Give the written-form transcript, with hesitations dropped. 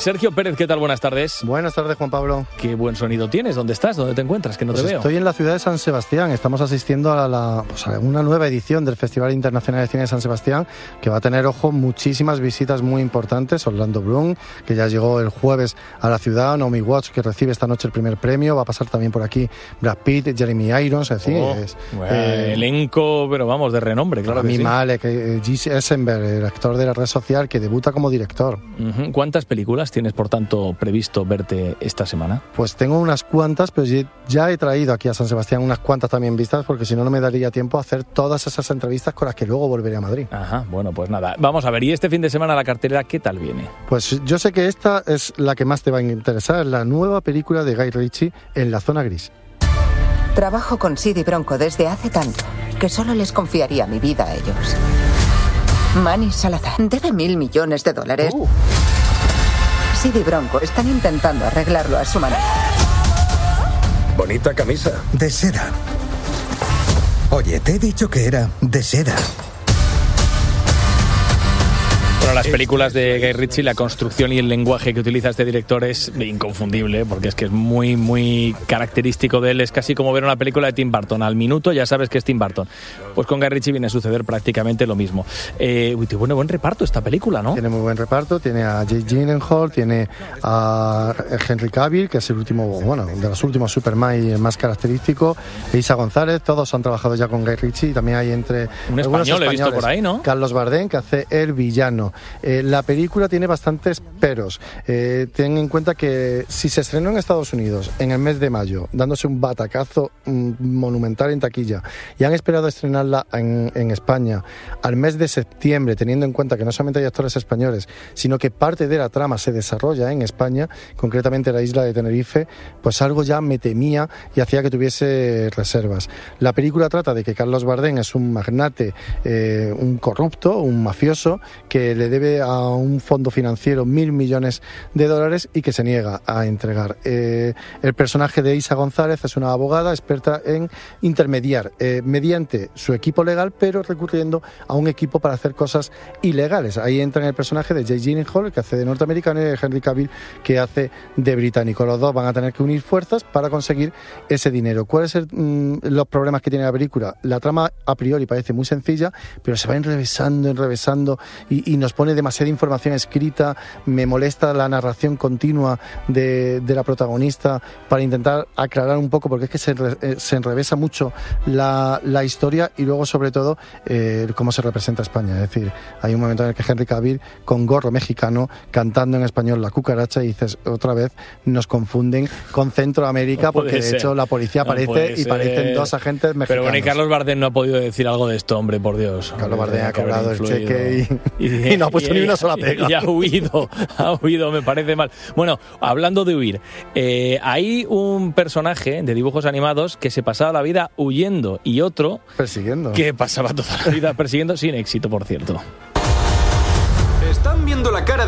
Sergio Pérez, ¿qué tal? Buenas tardes. Buenas tardes, Juan Pablo. Qué buen sonido tienes. ¿Dónde estás? ¿Dónde te encuentras? Que no te veo. Estoy en la ciudad de San Sebastián. Estamos asistiendo a una nueva edición del Festival Internacional de Cine de San Sebastián, que va a tener, ojo, muchísimas visitas muy importantes. Orlando Bloom, que ya llegó el jueves a la ciudad, Naomi Watts, que recibe esta noche el primer premio, va a pasar también por aquí Brad Pitt, Jeremy Irons, es decir... elenco, pero vamos, de renombre, claro que sí. Malek, Jesse Eisenberg, el actor de La Red Social, que debuta como director. ¿Cuántas películas tienes, por tanto, previsto verte esta semana? Pues tengo unas cuantas, pero ya he traído aquí a San Sebastián unas cuantas también vistas, porque si no, no me daría tiempo a hacer todas esas entrevistas con las que luego volveré a Madrid. Ajá, bueno, pues nada. Vamos a ver, ¿y este fin de semana la cartelera qué tal viene? Pues yo sé que esta es la que más te va a interesar, la nueva película de Guy Ritchie, En la zona gris. Trabajo con Sid y Bronco desde hace tanto que solo les confiaría mi vida a ellos. Manny Salazar debe $1.000 millones. Sid y Bronco están intentando arreglarlo a su manera. Bonita camisa. De seda. Oye, te he dicho que era de seda. Bueno, las películas de Guy Ritchie, la construcción y el lenguaje que utiliza este director es inconfundible, porque es que es muy, muy característico de él. Es casi como ver una película de Tim Burton. Al minuto ya sabes que es Tim Burton. Pues con Guy Ritchie viene a suceder prácticamente lo mismo. Tiene buen reparto esta película, ¿no? Tiene muy buen reparto. Tiene a Jake Gyllenhaal, tiene a Henry Cavill, que es el último, de los últimos Superman y el más característico. Isa González, todos han trabajado ya con Guy Ritchie. También hay entre un español he visto por ahí, ¿no? Carlos Bardem, que hace el villano. La película tiene bastantes peros. Ten en cuenta que si se estrenó en Estados Unidos en el mes de mayo, dándose un batacazo monumental en taquilla, y han esperado estrenarla en España al mes de septiembre, teniendo en cuenta que no solamente hay actores españoles, sino que parte de la trama se desarrolla en España, concretamente la isla de Tenerife, pues algo ya me temía y hacía que tuviese reservas. La película trata de que Carlos Bardem es un magnate, un corrupto, un mafioso, que le debe a un fondo financiero $1.000 millones y que se niega a entregar. El personaje de Isa González es una abogada experta en intermediar mediante su equipo legal, pero recurriendo a un equipo para hacer cosas ilegales. Ahí entra en el personaje de Jake Gyllenhaal, que hace de norteamericano, y de Henry Cavill, que hace de británico. Los dos van a tener que unir fuerzas para conseguir ese dinero. ¿Cuáles son los problemas que tiene la película? La trama a priori parece muy sencilla, pero se va enrevesando y nos pone demasiada información escrita. Me molesta la narración continua de la protagonista para intentar aclarar un poco, porque es que se enrevesa mucho la historia, y luego sobre todo cómo se representa España. Es decir, hay un momento en el que Henry Cavill, con gorro mexicano, cantando en español La Cucaracha, y dices, otra vez nos confunden con Centroamérica, porque de hecho la policía aparece y parecen dos agentes mexicanos. Pero bueno, y Carlos Bardem no ha podido decir algo de esto, hombre, por Dios. Carlos Bardem ha cobrado el cheque y no ha puesto ni una sola pega. Y ha huido, me parece mal. Bueno, hablando de huir, hay un personaje de dibujos animados que se pasaba la vida huyendo, y otro persiguiendo, que pasaba toda la vida persiguiendo, sin éxito, por cierto. Están viendo la cara